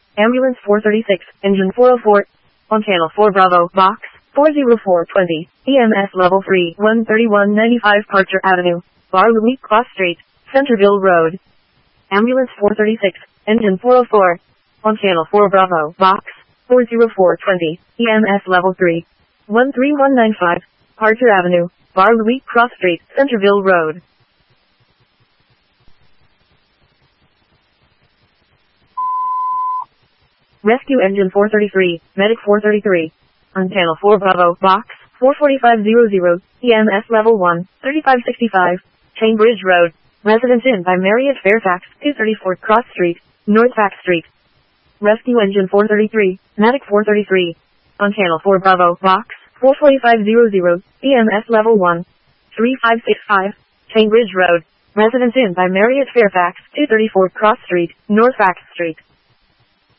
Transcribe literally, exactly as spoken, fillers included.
Ambulance four thirty-six, engine four oh four. On channel four Bravo, box four oh four twenty, E M S level three, one thirty-one ninety-five Parker Avenue, Bar Louis Cross Street, Centerville Road. Ambulance four thirty-six, engine four oh four. On channel four Bravo, box four oh four twenty, E M S level three, one three one nine five, Parker Avenue, Bar Louis Cross Street, Centerville Road. Rescue engine four thirty-three, medic four thirty-three. On channel four Bravo, box four forty-five hundred, E M S level one, thirty-five sixty-five, Cambridge Road. Residence Inn by Marriott Fairfax, two thirty-four Cross Street, North Fax Street. Rescue engine four thirty-three, medic four thirty-three. On channel four Bravo, box four forty-five hundred, E M S level one, thirty-five sixty-five, Cambridge Road. Residence Inn by Marriott Fairfax, two thirty-four Cross Street, North Fax Street.